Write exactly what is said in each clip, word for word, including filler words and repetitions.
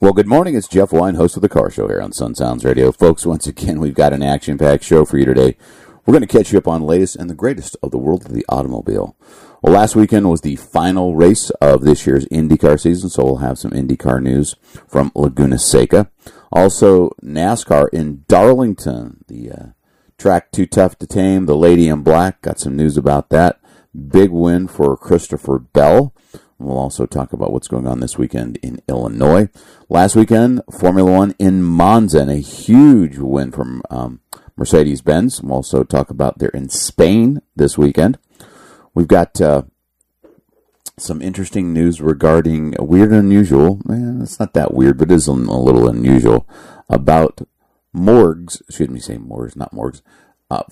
Well, good morning. It's Jeff Wine, host of The Car Show here on Sun Sounds Radio. Folks, once again, we've got an action-packed show for you today. We're going to catch you up on the latest and the greatest of the world of the automobile. Well, last weekend was the final race of this year's IndyCar season, so we'll have some IndyCar news from Laguna Seca. Also, NASCAR in Darlington, the uh, track too tough to tame, the Lady in Black, got some news about that. Big win for Christopher Bell. We'll also talk about what's going on this weekend in Illinois. Last weekend, Formula One in Monza, and a huge win from um, Mercedes-Benz. We'll also talk about they're in Spain this weekend. We've got uh, some interesting news regarding Weird and Unusual. Eh, it's not that weird, but it is a little unusual, about morgues, excuse me, say morgues, not morgues, uh,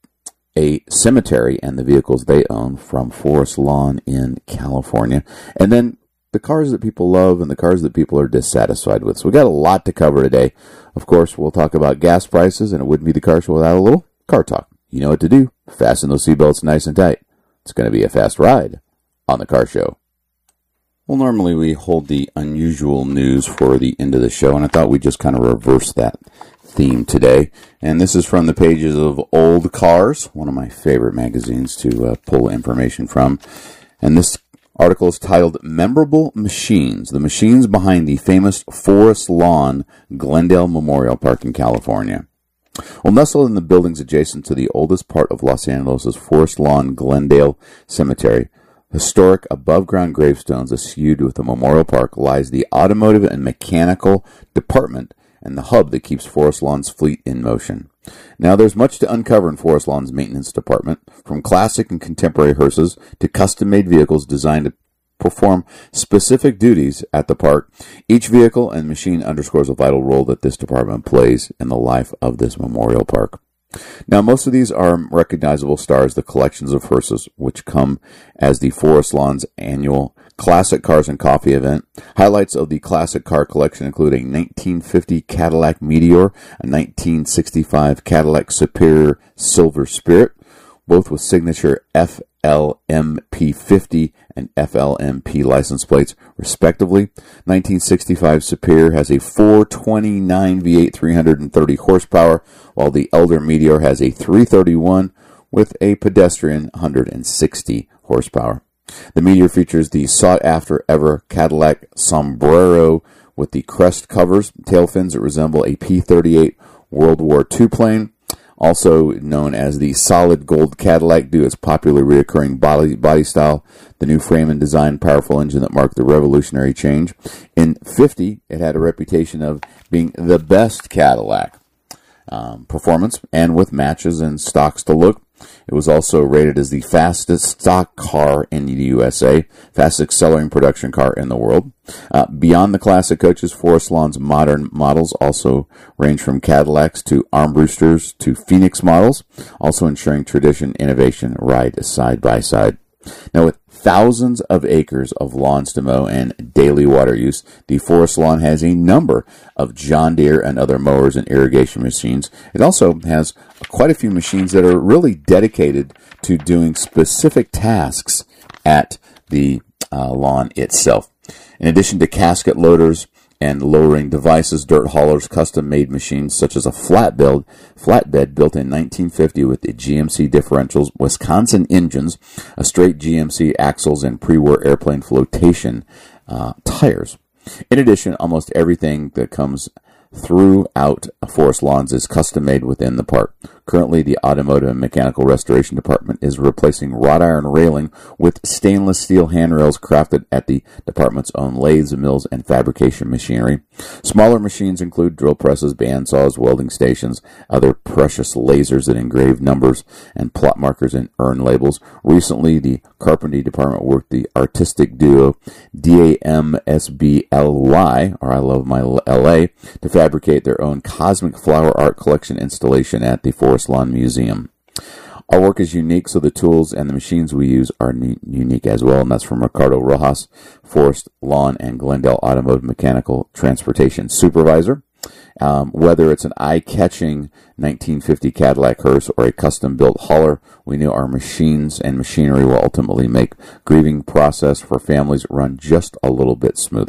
a cemetery and the vehicles they own from Forest Lawn in California. And then the cars that people love and the cars that people are dissatisfied with. So we got a lot to cover today. Of course, we'll talk about gas prices, and it wouldn't be the car show without a little car talk. You know what to do. Fasten those seatbelts nice and tight. It's going to be a fast ride on the car show. Well, normally we hold the unusual news for the end of the show, and I thought we'd just kind of reverse that theme today. And this is from the pages of Old Cars, one of my favorite magazines to uh, pull information from. And this article is titled Memorable Machines, the machines behind the famous Forest Lawn Glendale Memorial Park in California. Well, nestled in the buildings adjacent to the oldest part of Los Angeles' Forest Lawn Glendale Cemetery, historic above-ground gravestones eschewed with the memorial park, lies the automotive and mechanical department and the hub that keeps Forest Lawn's fleet in motion. Now, there's much to uncover in Forest Lawn's maintenance department, from classic and contemporary hearses to custom-made vehicles designed to perform specific duties at the park. Each vehicle and machine underscores a vital role that this department plays in the life of this memorial park. Now, most of these are recognizable stars, the collections of hearses, which come as the Forest Lawn's annual Classic Cars and Coffee event. Highlights of the classic car collection include a nineteen fifty Cadillac Meteor, a nineteen sixty-five Cadillac Superior Silver Spirit, both with signature F L M P fifty and F L M P license plates, respectively. nineteen sixty-five Superior has a four twenty-nine V eight three hundred thirty horsepower, while the elder Meteor has a three thirty-one with a pedestrian one hundred sixty horsepower. The Meteor features the sought-after ever Cadillac Sombrero with the crest covers, tail fins that resemble a P thirty-eight World War Two plane, also known as the solid gold Cadillac due to its popular reoccurring body, body style, the new frame and design, powerful engine that marked the revolutionary change. In fifty, it had a reputation of being the best Cadillac um, performance, and with matches and stocks to look. It was also rated as the fastest stock car in the U S A, fastest accelerating production car in the world. Uh, beyond the classic coaches, Forest Lawn's modern models also range from Cadillacs to Armbrusters to Phoenix models, also ensuring tradition, innovation, ride side by side. Now, with thousands of acres of lawns to mow and daily water use, the Forest Lawn has a number of John Deere and other mowers and irrigation machines. It also has quite a few machines that are really dedicated to doing specific tasks at the uh, lawn itself. In addition to casket loaders and lowering devices, dirt haulers, custom-made machines such as a flatbed, flatbed built in nineteen fifty with the G M C differentials, Wisconsin engines, a straight G M C axles, and pre-war airplane flotation uh, tires. In addition, almost everything that comes throughout Forest Lawns is custom-made within the park. Currently, the Automotive and Mechanical Restoration Department is replacing wrought iron railing with stainless steel handrails crafted at the department's own lathes, mills, and fabrication machinery. Smaller machines include drill presses, bandsaws, welding stations, other precious lasers that engrave numbers and plot markers and urn labels. Recently, the Carpentry Department worked the artistic duo D A M S B L Y, or I Love My L A, to fabricate their own Cosmic Flower Art Collection installation at the Forest Lawn Museum. Our work is unique, so the tools and the machines we use are ne- unique as well, and that's from Ricardo Rojas, Forest Lawn and Glendale Automotive Mechanical Transportation Supervisor. Um, whether it's an eye-catching nineteen fifty Cadillac hearse or a custom-built hauler, we know our machines and machinery will ultimately make grieving process for families run just a little bit smoother.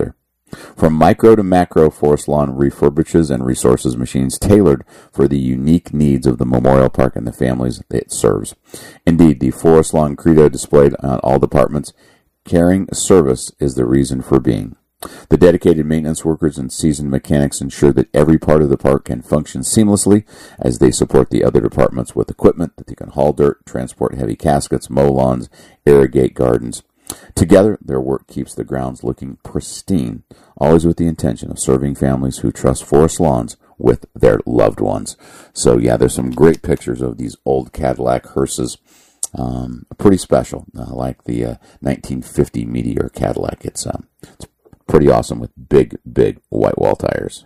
From micro to macro, Forest Lawn refurbishes and resources machines tailored for the unique needs of the Memorial Park and the families it serves. Indeed, the Forest Lawn credo displayed on all departments, caring service is the reason for being. The dedicated maintenance workers and seasoned mechanics ensure that every part of the park can function seamlessly as they support the other departments with equipment that they can haul dirt, transport heavy caskets, mow lawns, irrigate gardens. Together, their work keeps the grounds looking pristine, always with the intention of serving families who trust Forest Lawns with their loved ones. So, yeah, there's some great pictures of these old Cadillac hearses. Um, pretty special, uh, like the uh, nineteen fifty Meteor Cadillac. It's, um, it's pretty awesome with big, big white wall tires.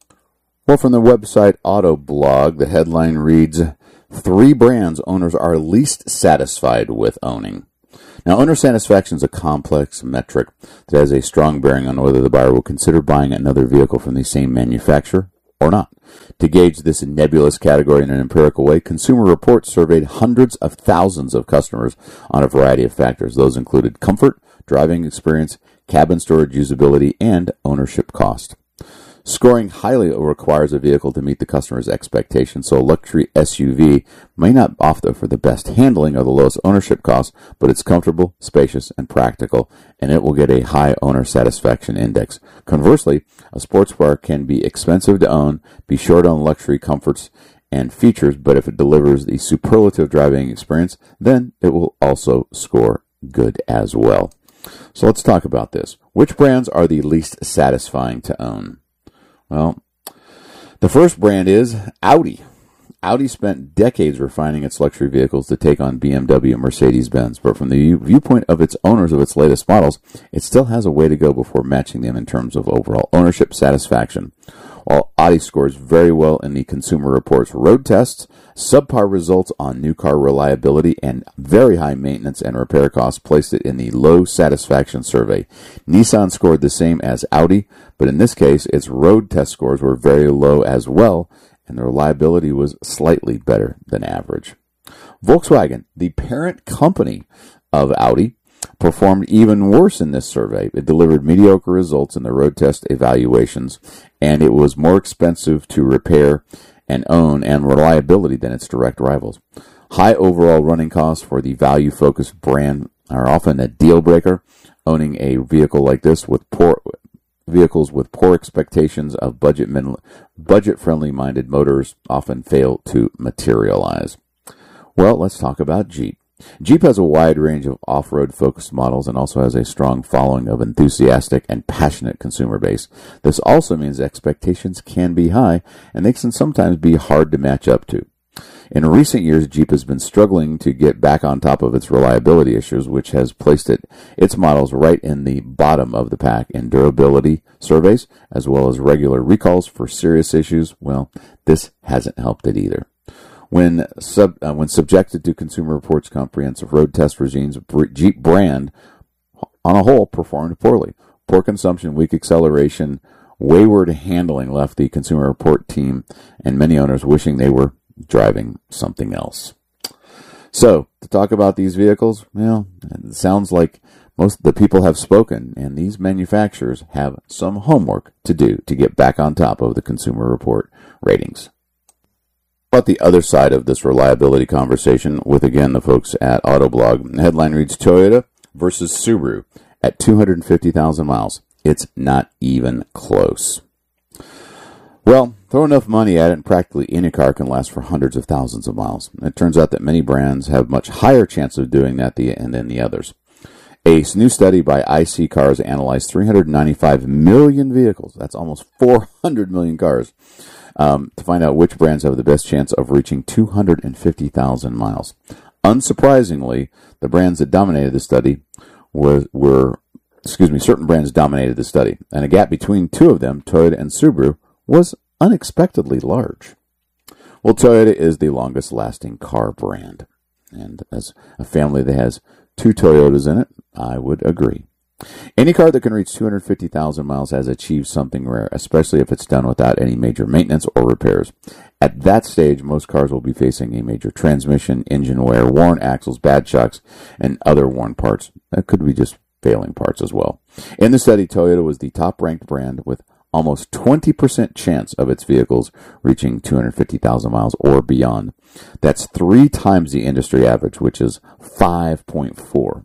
Well, from the website Autoblog, the headline reads, Three brands owners are least satisfied with owning. Now, owner satisfaction is a complex metric that has a strong bearing on whether the buyer will consider buying another vehicle from the same manufacturer or not. To gauge this nebulous category in an empirical way, Consumer Reports surveyed hundreds of thousands of customers on a variety of factors. Those included comfort, driving experience, cabin storage usability, and ownership cost. Scoring highly requires a vehicle to meet the customer's expectations, so a luxury S U V may not offer the best handling or the lowest ownership cost, but it's comfortable, spacious, and practical, and it will get a high owner satisfaction index. Conversely, a sports car can be expensive to own, be short on luxury comforts and features, but if it delivers the superlative driving experience, then it will also score good as well. So let's talk about this. Which brands are the least satisfying to own? Well, the first brand is Audi. Audi spent decades refining its luxury vehicles to take on B M W and Mercedes-Benz, but from the viewpoint of its owners of its latest models, it still has a way to go before matching them in terms of overall ownership satisfaction. While Audi scores very well in the Consumer Reports road tests, subpar results on new car reliability and very high maintenance and repair costs placed it in the low satisfaction survey. Nissan scored the same as Audi, but in this case, its road test scores were very low as well, and the reliability was slightly better than average. Volkswagen, the parent company of Audi, performed even worse in this survey. It delivered mediocre results in the road test evaluations, and it was more expensive to repair and own and reliability than its direct rivals. High overall running costs for the value-focused brand are often a deal breaker. Owning a vehicle like this with poor vehicles with poor expectations of budget budget-friendly minded motors often fail to materialize. Well, let's talk about Jeep. Jeep has a wide range of off-road focused models and also has a strong following of enthusiastic and passionate consumer base. This also means expectations can be high, and they can sometimes be hard to match up to. In recent years, Jeep has been struggling to get back on top of its reliability issues, which has placed it, its models right in the bottom of the pack in durability surveys, as well as regular recalls for serious issues. Well, this hasn't helped it either. When sub, uh, when subjected to Consumer Reports' comprehensive road test regimes, Jeep brand, on a whole, performed poorly. Poor consumption, weak acceleration, wayward handling left the Consumer Report team and many owners wishing they were driving something else. So, to talk about these vehicles, well, it sounds like most of the people have spoken, and these manufacturers have some homework to do to get back on top of the Consumer Report ratings. About the other side of this reliability conversation with, again, the folks at Autoblog. The headline reads, Toyota versus Subaru at two hundred fifty thousand miles. It's not even close. Well, throw enough money at it and practically any car can last for hundreds of thousands of miles. It turns out that many brands have much higher chance of doing that than the others. A new study by I C Cars analyzed three hundred ninety-five million vehicles. That's almost four hundred million cars. Um, to find out which brands have the best chance of reaching two hundred fifty thousand miles. Unsurprisingly, the brands that dominated the study were, were, excuse me, certain brands dominated the study, and a gap between two of them, Toyota and Subaru, was unexpectedly large. Well, Toyota is the longest-lasting car brand, and as a family that has two Toyotas in it, I would agree. Any car that can reach two hundred fifty thousand miles has achieved something rare, especially if it's done without any major maintenance or repairs. At that stage, most cars will be facing a major transmission, engine wear, worn axles, bad shocks, and other worn parts. That could be just failing parts as well. In the study, Toyota was the top-ranked brand with almost twenty percent chance of its vehicles reaching two hundred fifty thousand miles or beyond. That's three times the industry average, which is five point four.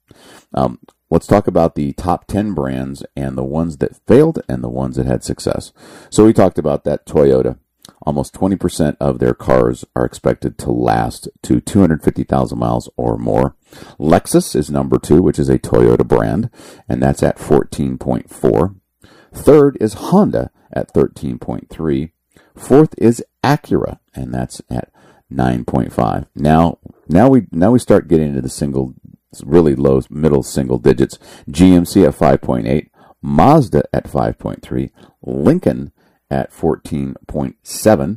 Um, let's talk about the top ten brands and the ones that failed and the ones that had success. So we talked about that Toyota. Almost twenty percent of their cars are expected to last to two hundred fifty thousand miles or more. Lexus is number two, which is a Toyota brand, and that's at fourteen point four. Third is Honda at thirteen point three. Fourth is Acura, and that's at nine point five. Now, now we now we start getting into the single, really low, middle single digits. G M C at five point eight, Mazda at five point three, Lincoln at fourteen point seven,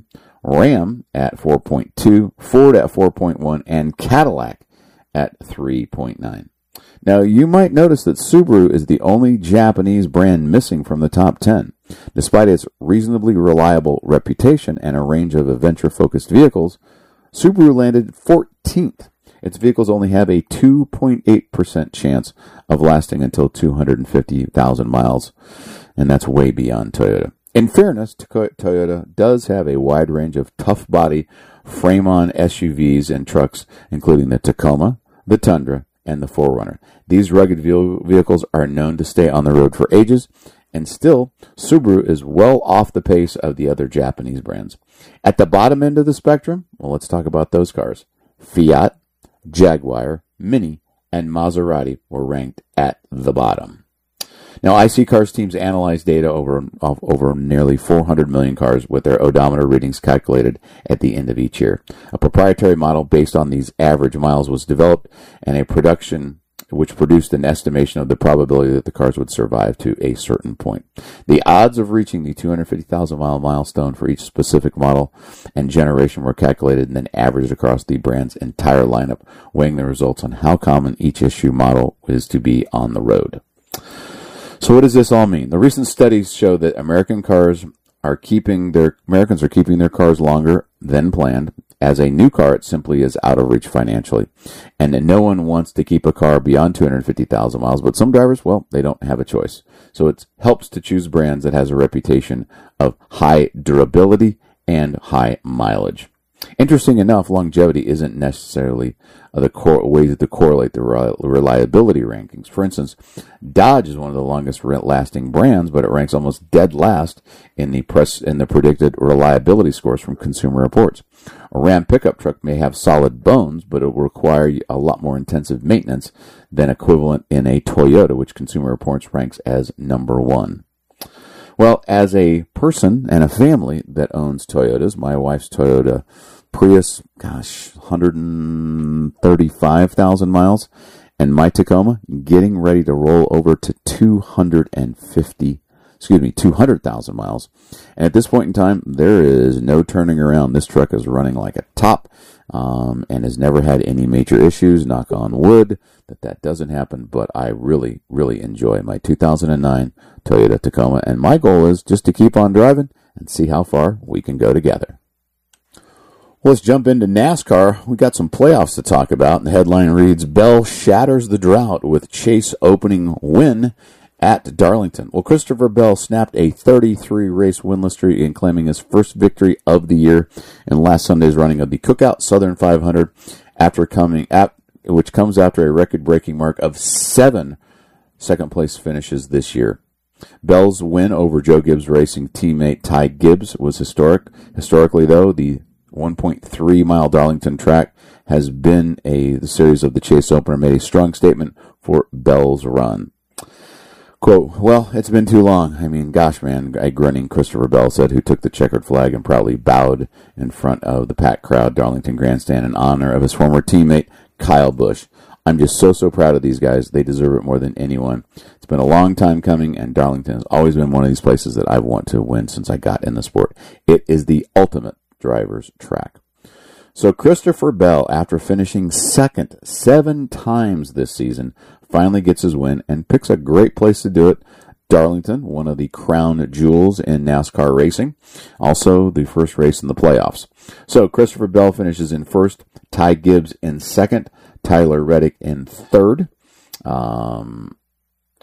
Ram at four point two, Ford at four point one, and Cadillac at three point nine. Now, you might notice that Subaru is the only Japanese brand missing from the top ten. Despite its reasonably reliable reputation and a range of adventure-focused vehicles, Subaru landed fourteenth. Its vehicles only have a two point eight percent chance of lasting until two hundred fifty thousand miles, and that's way beyond Toyota. In fairness, Toyota does have a wide range of tough-body, frame-on S U Vs and trucks, including the Tacoma, the Tundra, and the four runner. These rugged vehicles are known to stay on the road for ages, and still, Subaru is well off the pace of the other Japanese brands. At the bottom end of the spectrum, well, let's talk about those cars. Fiat, Jaguar, Mini, and Maserati were ranked at the bottom. Now, I C Cars teams analyzed data over over nearly four hundred million cars with their odometer readings calculated at the end of each year. A proprietary model based on these average miles was developed, and a production which produced an estimation of the probability that the cars would survive to a certain point. The odds of reaching the two hundred fifty thousand mile milestone for each specific model and generation were calculated and then averaged across the brand's entire lineup, weighing the results on how common each issue model is to be on the road. So what does this all mean? The recent studies show that American cars are keeping their Americans are keeping their cars longer than planned. As a new car, it simply is out of reach financially, and that no one wants to keep a car beyond two hundred fifty thousand miles. But some drivers, well, they don't have a choice. So it helps to choose brands that has a reputation of high durability and high mileage. Interesting enough, longevity isn't necessarily the core way to correlate the reliability rankings. For instance, Dodge is one of the longest lasting brands, but it ranks almost dead last in the press in the predicted reliability scores from Consumer Reports. A Ram pickup truck may have solid bones, but it will require a lot more intensive maintenance than equivalent in a Toyota, which Consumer Reports ranks as number one. Well, as a person and a family that owns Toyotas, my wife's Toyota Prius, gosh, one hundred thirty-five thousand miles, and my Tacoma getting ready to roll over to two hundred fifty, excuse me, two hundred thousand miles. And at this point in time, there is no turning around. This truck is running like a top, um, and has never had any major issues. Knock on wood that that doesn't happen. But I really, really enjoy my two thousand nine Toyota Tacoma, and my goal is just to keep on driving and see how far we can go together. Well, let's jump into NASCAR. We got some playoffs to talk about, and the headline reads, Bell shatters the drought with Chase opening win at Darlington. Well, Christopher Bell snapped a thirty-three race winless streak in claiming his first victory of the year in last Sunday's running of the Cookout Southern five hundred, after coming at, which comes after a record-breaking mark of seven second-place finishes this year. Bell's win over Joe Gibbs Racing teammate Ty Gibbs was historic. Historically, though, the one point three mile Darlington track has been a the series of the Chase Opener made a strong statement for Bell's run. Quote, well, it's been too long. I mean, gosh, man, a grinning Christopher Bell said, who took the checkered flag and proudly bowed in front of the packed crowd Darlington Grandstand in honor of his former teammate Kyle Busch. I'm just so, so proud of these guys. They deserve it more than anyone. It's been a long time coming, and Darlington has always been one of these places that I've wanted to win since I got in the sport. It is the ultimate driver's track. So Christopher Bell, after finishing second seven times this season, finally gets his win and picks a great place to do it. Darlington, one of the crown jewels in NASCAR racing. Also, the first race in the playoffs. So Christopher Bell finishes in first, Ty Gibbs in second, Tyler Reddick in third. Um,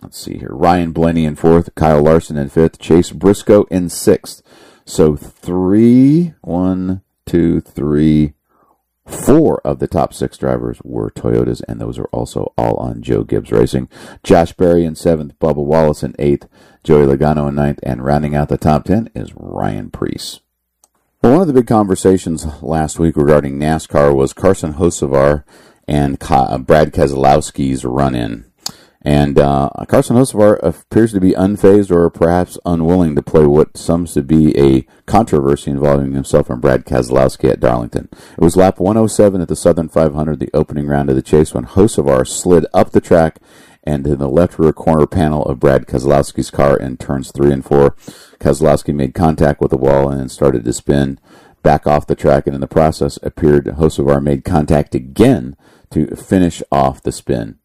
let's see here, Ryan Blaney in fourth, Kyle Larson in fifth, Chase Briscoe in sixth. So three, one, two, three, four of the top six drivers were Toyotas, and those are also all on Joe Gibbs Racing. Josh Berry in seventh, Bubba Wallace in eighth, Joey Logano in ninth, and rounding out the top ten is Ryan Preece. Well, one of the big conversations last week regarding NASCAR was Carson Hocevar and Brad Keselowski's run-in. And uh, Carson Hocevar appears to be unfazed or perhaps unwilling to play what seems to be a controversy involving himself and Brad Keselowski at Darlington. It was lap one oh seven at the Southern five hundred, the opening round of the chase, when Hocevar slid up the track and in the left rear corner panel of Brad Keselowski's car in turns three and four. Keselowski made contact with the wall and then started to spin back off the track, and in the process appeared Hocevar made contact again to finish off the spin.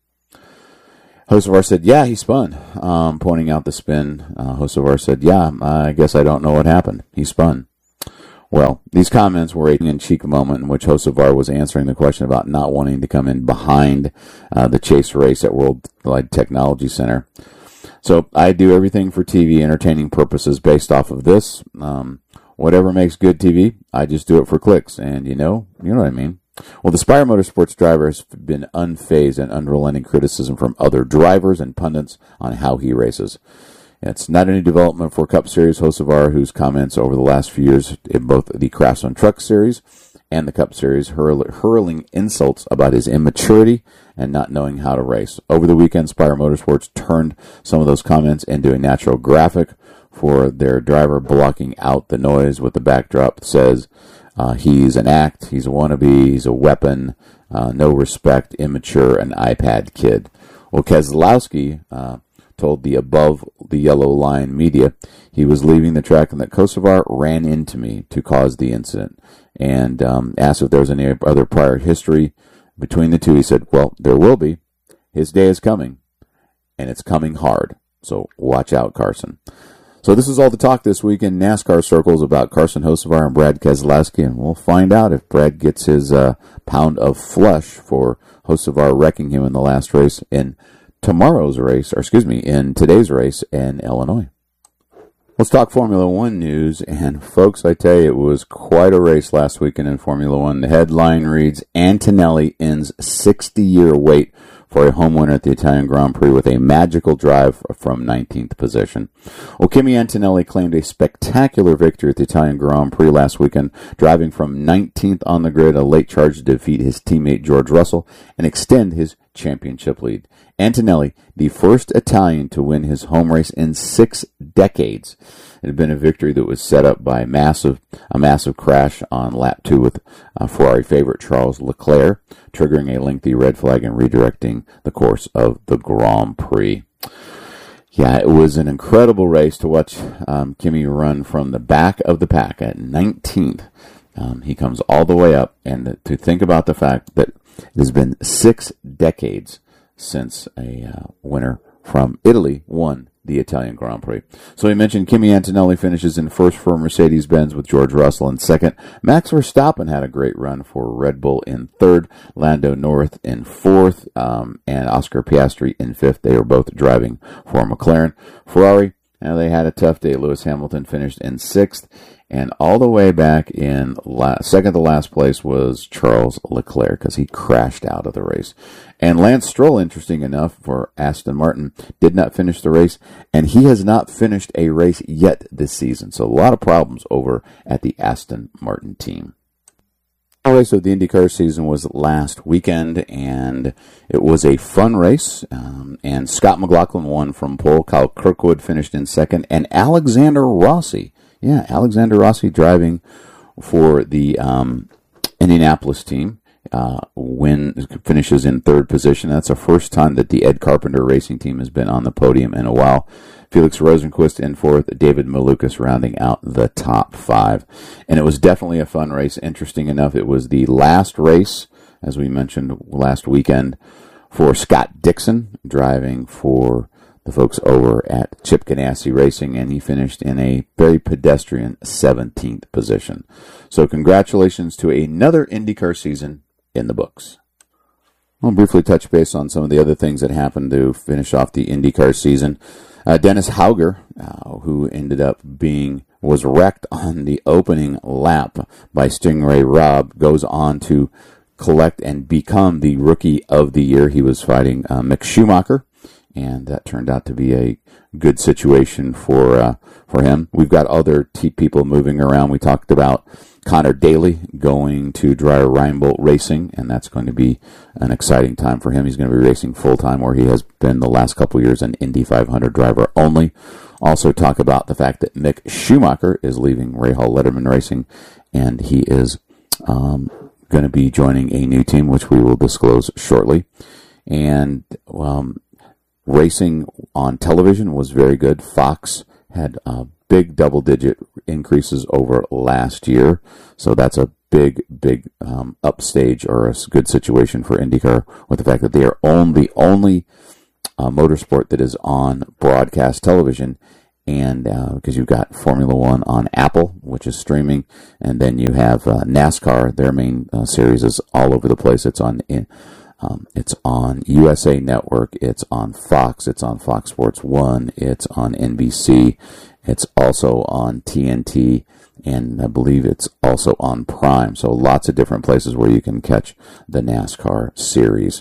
Hocevar said, yeah, he spun, um, pointing out the spin. Uh, Hocevar said, yeah, I guess I don't know what happened. He spun. Well, these comments were a tongue-in-cheek moment in which Hocevar was answering the question about not wanting to come in behind uh, the chase race at Worldwide Technology Center. So I do everything for T V entertaining purposes based off of this. Um, whatever makes good T V, I just do it for clicks. And you know, you know what I mean. Well, the Spire Motorsports driver has been unfazed and unrelenting criticism from other drivers and pundits on how he races. It's not any development for Cup Series Hocevar, whose comments over the last few years in both the Craftsman Truck Series and the Cup Series hurl, hurling insults about his immaturity and not knowing how to race. Over the weekend, Spire Motorsports turned some of those comments into a natural graphic for their driver, blocking out the noise with the backdrop that says, Uh, he's an act, he's a wannabe, he's a weapon, uh, no respect, immature, an iPad kid. Well, Keselowski uh, told the Above the Yellow Line media he was leaving the track and that Hocevar ran into me to cause the incident, and um, asked if there was any other prior history between the two. He said, well, there will be. His day is coming, and it's coming hard, so watch out, Carson. So this is all the talk this week in NASCAR circles about Carson Hocevar and Brad Keselowski, and we'll find out if Brad gets his uh, pound of flesh for Hocevar wrecking him in the last race in tomorrow's race, or excuse me, in today's race in Illinois. Let's talk Formula One news, and folks, I tell you, it was quite a race last weekend in Formula One. The headline reads, Antonelli ends sixty-year wait for a home winner at the Italian Grand Prix with a magical drive from nineteenth position. Well, Kimi Antonelli claimed a spectacular victory at the Italian Grand Prix last weekend, driving from nineteenth on the grid, a late charge to defeat his teammate George Russell and extend his championship lead. Antonelli, the first Italian to win his home race in six decades. It had been a victory that was set up by a massive, a massive crash on lap two with uh, Ferrari favorite Charles Leclerc, triggering a lengthy red flag and redirecting the course of the Grand Prix. Yeah, it was an incredible race to watch um, Kimi run from the back of the pack at nineteenth. Um, he comes all the way up, and to think about the fact that it has been six decades since a uh, winner from Italy won the Italian Grand Prix. So we mentioned Kimi Antonelli finishes in first for Mercedes-Benz with George Russell in second. Max Verstappen had a great run for Red Bull in third, Lando Norris in fourth, um, and Oscar Piastri in fifth. They were both driving for McLaren. Ferrari, now they had a tough day. Lewis Hamilton finished in sixth, and all the way back in last, second to last place was Charles Leclerc because he crashed out of the race. And Lance Stroll, interesting enough, for Aston Martin, did not finish the race, and he has not finished a race yet this season. So a lot of problems over at the Aston Martin team. All right, so the IndyCar season was last weekend, and it was a fun race. Um, and Scott McLaughlin won from pole. Kyle Kirkwood finished in second, and Alexander Rossi. Yeah, Alexander Rossi driving for the um, Indianapolis team. Uh, win finishes in third position. That's the first time that the Ed Carpenter Racing Team has been on the podium in a while. Felix Rosenquist in fourth, David Malukas rounding out the top five. And it was definitely a fun race. Interesting enough, it was the last race, as we mentioned last weekend, for Scott Dixon, driving for the folks over at Chip Ganassi Racing, and he finished in a very pedestrian seventeenth position. So congratulations to another IndyCar season in the books. I'll briefly touch base on some of the other things that happened to finish off the IndyCar season. Uh, Dennis Hauger, uh, who ended up being, was wrecked on the opening lap by Stingray Robb, goes on to collect and become the Rookie of the Year. He was fighting uh, Mick Schumacher, and that turned out to be a good situation for uh, for him. We've got other t- people moving around. We talked about Connor Daly going to Dreyer Reinbold Racing, and that's going to be an exciting time for him. He's going to be racing full-time, where he has been the last couple years an Indy five hundred driver only. Also talk about the fact that Mick Schumacher is leaving Rahal Letterman Racing, and he is um, going to be joining a new team, which we will disclose shortly. And um, racing on television was very good. Fox had uh, big double-digit increases over last year, so that's a big, big um, upstage or a good situation for IndyCar, with the fact that they are on the only uh, motorsport that is on broadcast television. And because uh, you've got Formula One on Apple, which is streaming, and then you have uh, NASCAR. Their main uh, series is all over the place. It's on in, um, it's on U S A Network. It's on Fox. It's on Fox Sports One. It's on N B C. It's also on T N T, and I believe it's also on Prime. So lots of different places where you can catch the NASCAR series.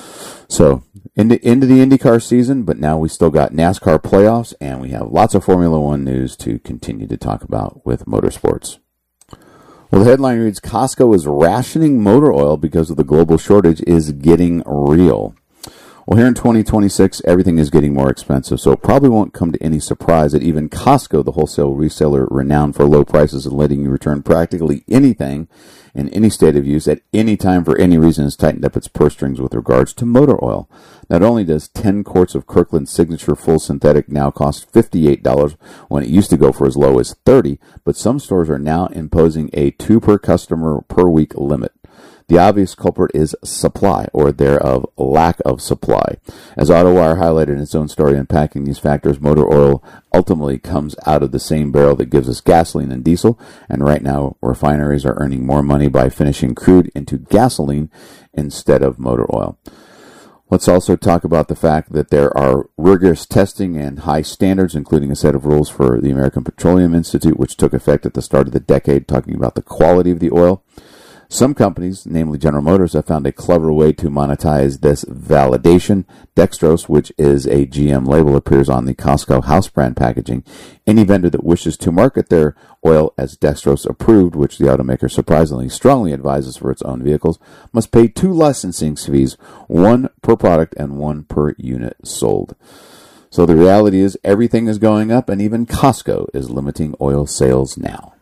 So into, into the IndyCar season, but now we still got NASCAR playoffs, and we have lots of Formula One news to continue to talk about with motorsports. Well, the headline reads, Costco is rationing motor oil because of the global shortage is getting real. Well, here in twenty twenty-six, everything is getting more expensive, so it probably won't come to any surprise that even Costco, the wholesale reseller renowned for low prices and letting you return practically anything in any state of use at any time for any reason, has tightened up its purse strings with regards to motor oil. Not only does ten quarts of Kirkland Signature Full Synthetic now cost fifty-eight dollars when it used to go for as low as thirty dollars, but some stores are now imposing a two per customer per week limit. The obvious culprit is supply, or thereof lack of supply. As AutoWire highlighted in its own story unpacking these factors, motor oil ultimately comes out of the same barrel that gives us gasoline and diesel, and right now refineries are earning more money by finishing crude into gasoline instead of motor oil. Let's also talk about the fact that there are rigorous testing and high standards, including a set of rules for the American Petroleum Institute, which took effect at the start of the decade, talking about the quality of the oil. Some companies, namely General Motors, have found a clever way to monetize this validation. Dextrose, which is a G M label, appears on the Costco house brand packaging. Any vendor that wishes to market their oil as Dextrose approved, which the automaker surprisingly strongly advises for its own vehicles, must pay two licensing fees, one per product and one per unit sold. So the reality is everything is going up, and even Costco is limiting oil sales now.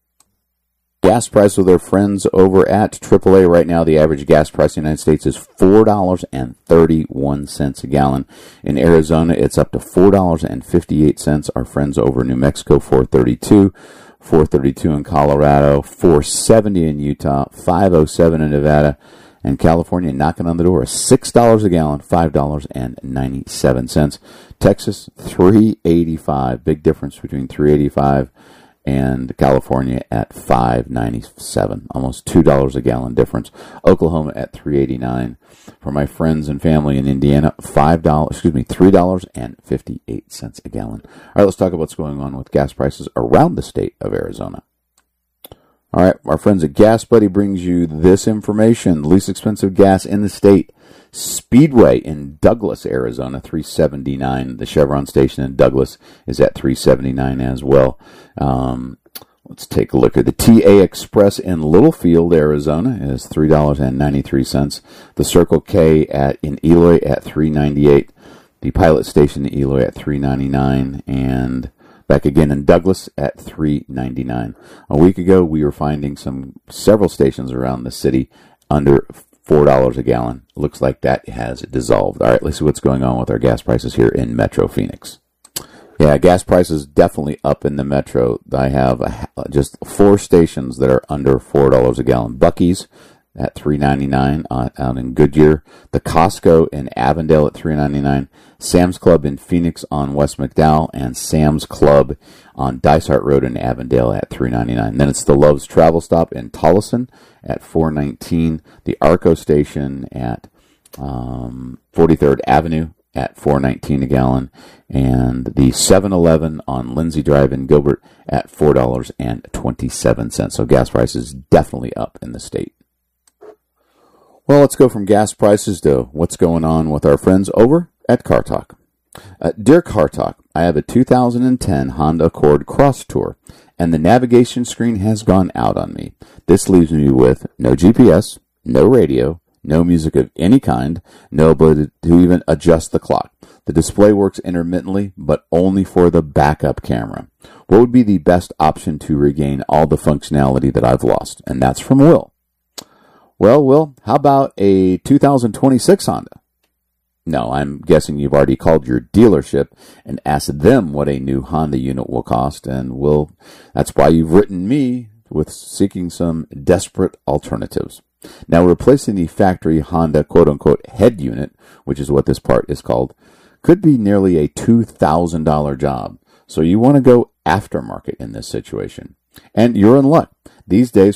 Gas price with their friends over at triple A right now. The average gas price in the United States is four dollars and thirty-one cents a gallon. In Arizona, it's up to four dollars and fifty-eight cents. Our friends over in New Mexico, four dollars and thirty-two cents. four dollars and thirty-two cents in Colorado, four dollars and seventy cents in Utah, five dollars and seven cents in Nevada, and California knocking on the door, six dollars a gallon, five dollars and ninety-seven cents. Texas, three dollars and eighty-five cents. Big difference between three dollars and eighty-five cents and California at five dollars and ninety-seven cents, almost two dollars a gallon difference. Oklahoma at three dollars and eighty-nine cents. For my friends and family in Indiana, five dollars, excuse me, three dollars and fifty-eight cents a gallon. All right, let's talk about what's going on with gas prices around the state of Arizona. All right, our friends at Gas Buddy brings you this information. The least expensive gas in the state, Speedway in Douglas, Arizona, three dollars and seventy-nine cents. The Chevron station in Douglas is at three dollars and seventy-nine cents as well. Um, let's take a look at the T A Express in Littlefield, Arizona, is three dollars and ninety-three cents. The Circle K at in Eloy at three dollars and ninety-eight cents. The Pilot Station in Eloy at three dollars and ninety-nine cents. And back again in Douglas at three dollars and ninety-nine cents. A week ago, we were finding some several stations around the city under four dollars a gallon. Looks like that has dissolved. All right, let's see what's going on with our gas prices here in Metro Phoenix. Yeah, gas prices definitely up in the Metro. I have a, just four stations that are under four dollars a gallon. Buc-ee's at three dollars and ninety-nine cents uh, out in Goodyear. The Costco in Avondale at three dollars and ninety-nine cents. Sam's Club in Phoenix on West McDowell, and Sam's Club on Dysart Road in Avondale at three dollars and ninety-nine cents. Then it's the Love's Travel Stop in Tolleson at four dollars and nineteen cents. The Arco Station at um, forty-third Avenue at four nineteen a gallon, and the seven eleven on Lindsay Drive in Gilbert at four dollars and twenty-seven cents. So gas prices definitely up in the state. Well, let's go from gas prices to what's going on with our friends over at Car Talk. Uh, dear Car Talk, I have a two thousand ten Honda Accord Cross Tour, and the navigation screen has gone out on me. This leaves me with no G P S, no radio, no music of any kind, no ability to even adjust the clock. The display works intermittently, but only for the backup camera. What would be the best option to regain all the functionality that I've lost? And that's from Will. Well, Will, how about a two thousand twenty-six Honda? No, I'm guessing you've already called your dealership and asked them what a new Honda unit will cost, and Will, that's why you've written me with seeking some desperate alternatives. Now, replacing the factory Honda quote-unquote head unit, which is what this part is called, could be nearly a two thousand dollars job. So you want to go aftermarket in this situation. And you're in luck. These days,